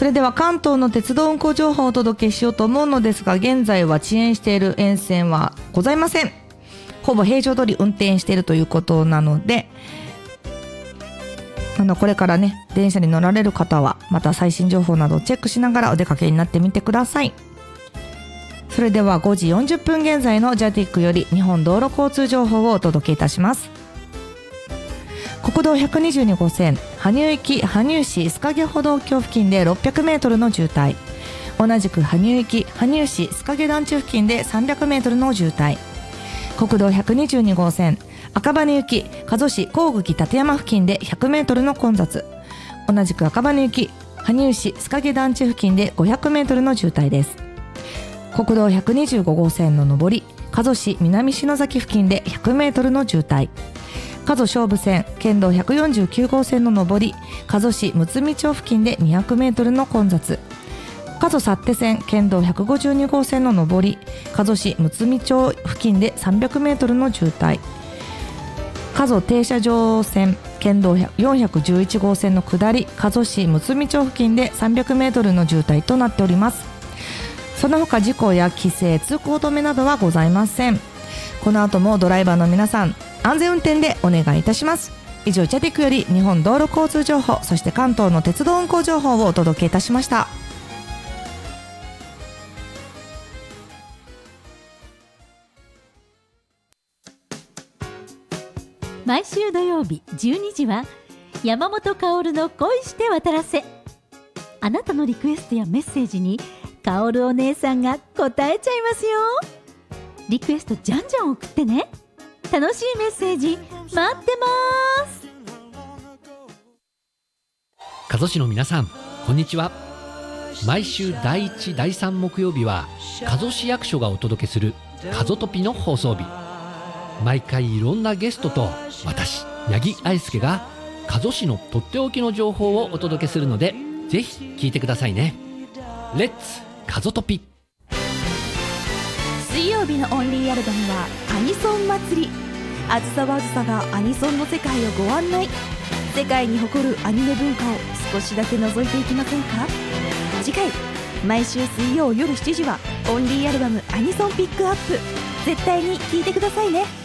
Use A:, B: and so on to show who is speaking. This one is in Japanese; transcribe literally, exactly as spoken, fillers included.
A: それでは関東の鉄道運行情報をお届けしようと思うのですが、現在は遅延している沿線はございません。ほぼ平常通り運転しているということなので、あのこれからね電車に乗られる方はまた最新情報などをチェックしながらお出かけになってみてください。それではごじよんじゅっぷん現在の ジャティック より日本道路交通情報をお届けいたします。国道ひゃくにじゅうに号線羽生行き羽生市須賀歩道橋付近でろっぴゃくメートルの渋滞、同じく羽生行き羽生市須賀団地付近でさんびゃくメートルの渋滞、国道ひゃくにじゅうに号線赤羽行き加須市甲口立山付近でひゃくメートルの混雑、同じく赤羽行き羽生市須賀団地付近でごひゃくメートルの渋滞です。国道ひゃくにじゅうご号線の上り加須市南篠崎付近でひゃくメートルの渋滞、加須勝負線県道ひゃくよんじゅうきゅう号線の上り加須市むつみ町付近でにひゃくメートルの混雑、加須幸手線県道ひゃくごじゅうに号線の上り加須市むつみ町付近でさんびゃくメートルの渋滞、加須停車場線県道よんひゃくじゅういち号線の下り加須市むつみ町付近でさんびゃくメートルの渋滞となっております。その他事故や規制通行止めなどはございません。この後もドライバーの皆さん安全運転でお願いいたします。以上ジャティックより日本道路交通情報、そして関東の鉄道運行情報をお届けいたしました。
B: 毎週土曜日じゅうにじは山本薫の恋して渡らせ。あなたのリクエストやメッセージに薫お姉さんが答えちゃいますよ。リクエストじゃんじゃん送ってね。楽しいメッセージ待ってます。
C: 加須市の皆さんこんにちは。毎週だいいちだいさん木曜日は加須市役所がお届けする加須トピの放送日。毎回いろんなゲストと私八木愛介が加須市のとっておきの情報をお届けするので、ぜひ聞いてくださいね。レッツ加須トピ。
D: 水曜日のオンリーアルバムはアニソン祭り。あずさはあずさがアニソンの世界をご案内。世界に誇るアニメ文化を少しだけ覗いていきませんか。次回毎週水曜夜しちじはオンリーアルバムアニソンピックアップ。絶対に聴いてくださいね。